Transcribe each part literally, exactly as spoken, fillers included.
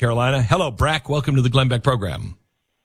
Carolina. Hello, Brack. Welcome to the Glenn Beck program.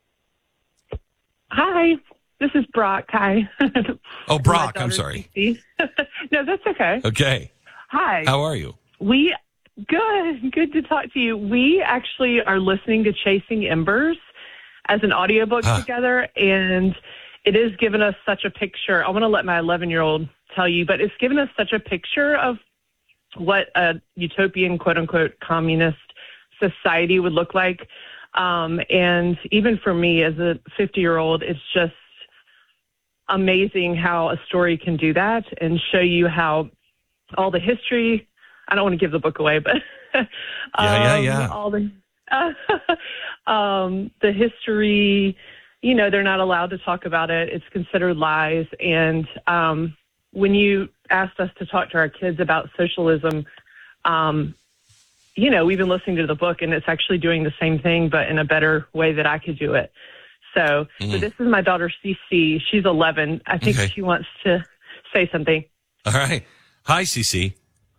Hi, this is Brock. Hi. Oh, Brock. I'm sorry. No, that's okay. Okay. Hi. How are you? We good. Good to talk to you. We actually are listening to Chasing Embers as an audiobook Huh. together, and it has given us such a picture. I want to let my eleven-year-old tell you, but it's given us such a picture of what a utopian, quote-unquote, communist society would look like. Um, and even for me as a fifty-year-old, it's just amazing how a story can do that and show you how all the history, I don't want to give the book away, but um, yeah, yeah, yeah. all the, uh, um, the history, you know, they're not allowed to talk about it. It's considered lies. And um, when you asked us to talk to our kids about socialism, um, you know, we've been listening to the book, and it's actually doing the same thing, but in a better way that I could do it. So, mm. so this is my daughter, Cece. She's eleven. I think okay. she wants to say something. All right. Hi, Cece.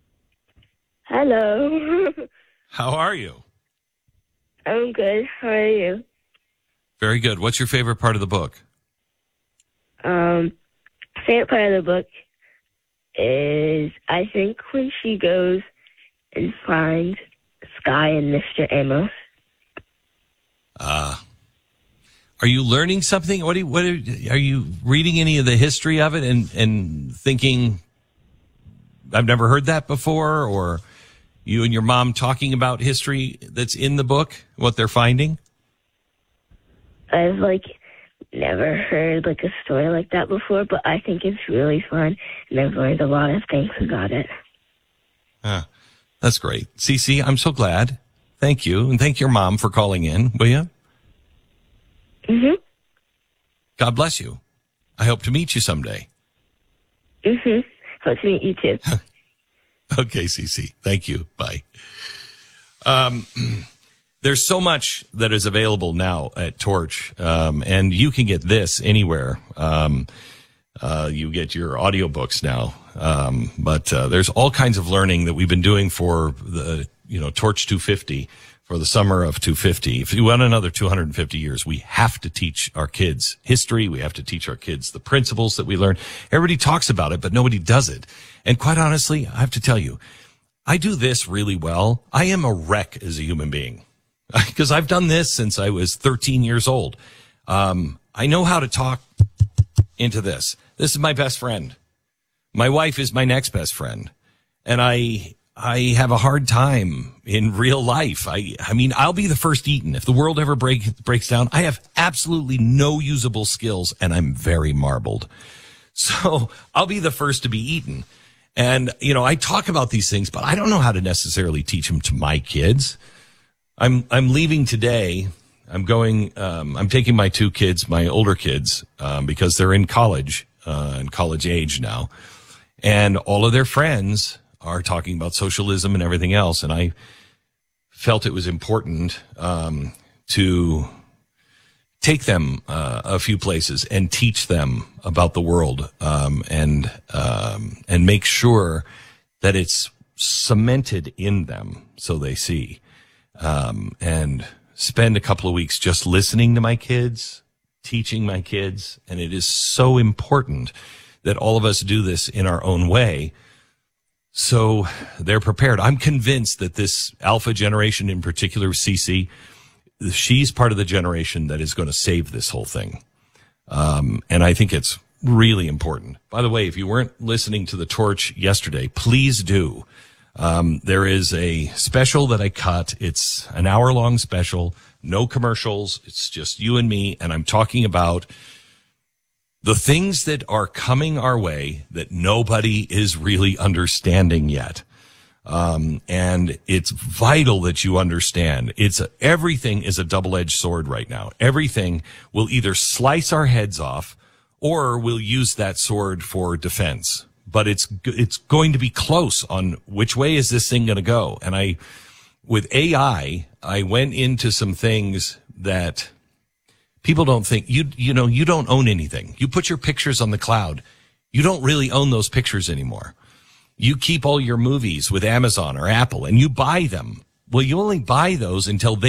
Hello. How are you? I'm good. How are you? Very good. What's your favorite part of the book? Um, favorite part of the book is, I think, when she goes and finds Sky and Mister Amos. Uh, are you learning something? What, do you, what are, are you reading any of the history of it and, and thinking, I've never heard that before? Or you and your mom talking about history that's in the book, what they're finding? I've, like, never heard, like, a story like that before, but I think it's really fun, and I've learned a lot of things about it. Huh. That's great. Cece, I'm so glad. Thank you. And thank your mom for calling in, will you? Mm-hmm. God bless you. I hope to meet you someday. Mm-hmm. Hope to meet you too. Okay, Cece. Thank you. Bye. Um, there's so much that is available now at Torch, um, and you can get this anywhere. Um, uh, you get your audiobooks now. Um, but, uh, there's all kinds of learning that we've been doing for the, you know, Torch two fifty, for the summer of two fifty. If you want another two hundred fifty years, we have to teach our kids history. We have to teach our kids the principles that we learn. Everybody talks about it, but nobody does it. And quite honestly, I have to tell you, I do this really well. I am a wreck as a human being because I've done this since I was thirteen years old. Um, I know how to talk into this. This is my best friend. My wife is my next best friend. And I, I have a hard time in real life. I, I mean, I'll be the first eaten. If the world ever break, breaks down, I have absolutely no usable skills and I'm very marbled. So I'll be the first to be eaten. And, you know, I talk about these things, but I don't know how to necessarily teach them to my kids. I'm, I'm leaving today. I'm going, um, I'm taking my two kids, my older kids, um, because they're in college, uh, and college age now. And all of their friends are talking about socialism and everything else. And I felt it was important, um, to take them, uh, a few places and teach them about the world, um, and, um, and make sure that it's cemented in them so they see, um, and spend a couple of weeks just listening to my kids, teaching my kids. And it is so important that all of us do this in our own way so they're prepared. I'm convinced that this alpha generation, in particular, Cece, she's part of the generation that is going to save this whole thing. Um, and I think it's really important. By the way, if you weren't listening to the Torch yesterday, please do. Um, there is a special that I cut. It's an hour long special, no commercials. It's just you and me. And I'm talking about the things that are coming our way that nobody is really understanding yet. Um, and it's vital that you understand. It's a, everything is a double-edged sword right now. Everything will either slice our heads off or we'll use that sword for defense. But it's, it's going to be close on which way is this thing going to go. And I, with A I, I went into some things that people don't think you, you know, you don't own anything. You put your pictures on the cloud. You don't really own those pictures anymore. You keep all your movies with Amazon or Apple and you buy them. Well, you only buy those until they